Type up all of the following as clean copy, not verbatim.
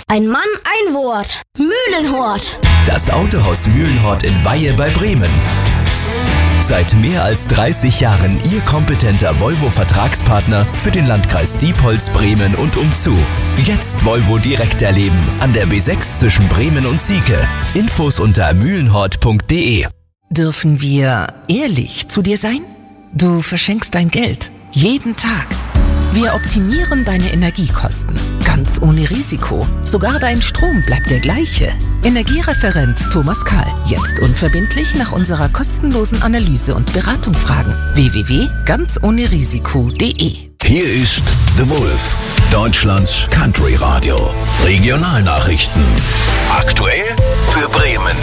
Ein Mann, ein Wort. Mühlenhort. Das Autohaus Mühlenhort in Weihe bei Bremen. Seit mehr als 30 Jahren Ihr kompetenter Volvo-Vertragspartner für den Landkreis Diepholz, Bremen und umzu. Jetzt Volvo direkt erleben an der B6 zwischen Bremen und Sieke. Infos unter mühlenhort.de. Dürfen wir ehrlich zu dir sein? Du verschenkst dein Geld. Jeden Tag. Wir optimieren deine Energiekosten. Ganz ohne Risiko. Sogar dein Strom bleibt der gleiche. Energiereferent Thomas Kahl. Jetzt unverbindlich nach unserer kostenlosen Analyse und Beratung fragen. www.ganzohnerisiko.de. Hier ist The Wolf, Deutschlands Country Radio. Regionalnachrichten. Aktuell für Bremen.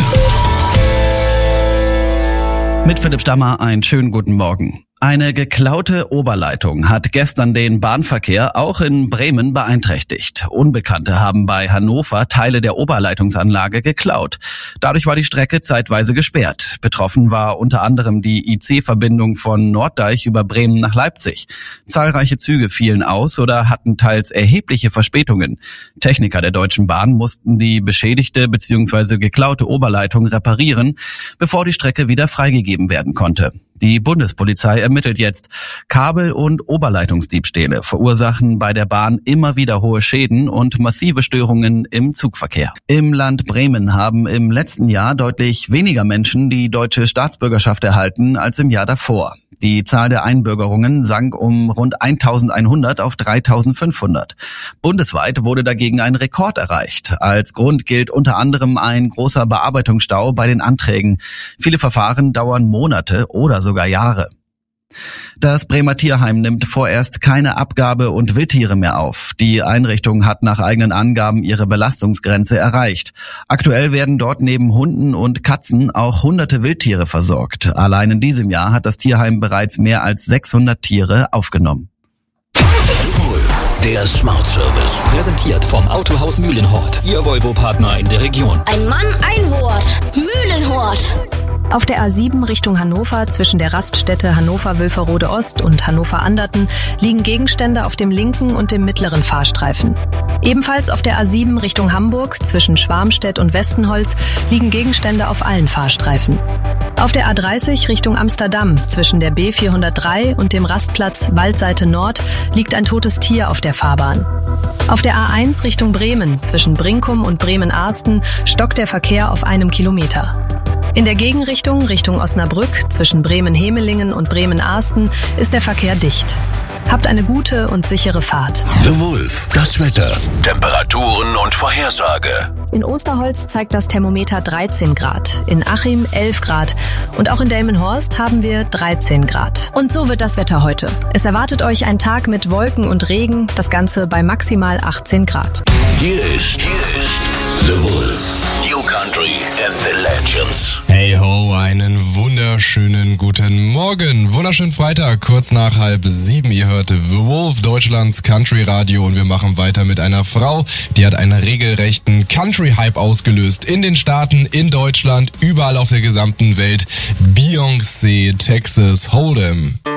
Mit Philipp Stammer einen schönen guten Morgen. Eine geklaute Oberleitung hat gestern den Bahnverkehr auch in Bremen beeinträchtigt. Unbekannte haben bei Hannover Teile der Oberleitungsanlage geklaut. Dadurch war die Strecke zeitweise gesperrt. Betroffen war unter anderem die IC-Verbindung von Norddeich über Bremen nach Leipzig. Zahlreiche Züge fielen aus oder hatten teils erhebliche Verspätungen. Techniker der Deutschen Bahn mussten die beschädigte bzw. geklaute Oberleitung reparieren, bevor die Strecke wieder freigegeben werden konnte. Die Bundespolizei ermittelt jetzt. Kabel- und Oberleitungsdiebstähle verursachen bei der Bahn immer wieder hohe Schäden und massive Störungen im Zugverkehr. Im Land Bremen haben im letzten Jahr deutlich weniger Menschen die deutsche Staatsbürgerschaft erhalten als im Jahr davor. Die Zahl der Einbürgerungen sank um rund 1.100 auf 3.500. Bundesweit wurde dagegen ein Rekord erreicht. Als Grund gilt unter anderem ein großer Bearbeitungsstau bei den Anträgen. Viele Verfahren dauern Monate oder sogar Jahre. Das Bremer Tierheim nimmt vorerst keine Abgabe- und Wildtiere mehr auf. Die Einrichtung hat nach eigenen Angaben ihre Belastungsgrenze erreicht. Aktuell werden dort neben Hunden und Katzen auch hunderte Wildtiere versorgt. Allein in diesem Jahr hat das Tierheim bereits mehr als 600 Tiere aufgenommen. Wolf, der Smart Service. Präsentiert vom Autohaus Mühlenhort. Ihr Volvo-Partner in der Region. Ein Mann, ein Wort. Mühlenhort. Auf der A7 Richtung Hannover zwischen der Raststätte Hannover-Wülferode Ost und Hannover-Anderten liegen Gegenstände auf dem linken und dem mittleren Fahrstreifen. Ebenfalls auf der A7 Richtung Hamburg zwischen Schwarmstedt und Westenholz liegen Gegenstände auf allen Fahrstreifen. Auf der A30 Richtung Amsterdam zwischen der B403 und dem Rastplatz Waldseite Nord liegt ein totes Tier auf der Fahrbahn. Auf der A1 Richtung Bremen zwischen Brinkum und Bremen-Arsten stockt der Verkehr auf 1 Kilometer. In der Gegenrichtung Richtung Osnabrück zwischen Bremen-Hemelingen und Bremen-Arsten ist der Verkehr dicht. Habt eine gute und sichere Fahrt. The Wolf, das Wetter, Temperaturen und Vorhersage. In Osterholz zeigt das Thermometer 13 Grad, in Achim 11 Grad und auch in Delmenhorst haben wir 13 Grad. Und so wird das Wetter heute. Es erwartet euch ein Tag mit Wolken und Regen, das Ganze bei maximal 18 Grad. Hier ist The Wolf, New Country and the Legends. Hey ho, einen wunderschönen guten Morgen. Wunderschönen Freitag, kurz nach 6:30. Ihr hört The Wolf, Deutschlands Country Radio, und wir machen weiter mit einer Frau, die hat einen regelrechten Country-Hype ausgelöst. In den Staaten, in Deutschland, überall auf der gesamten Welt. Beyoncé, Texas Hold'em.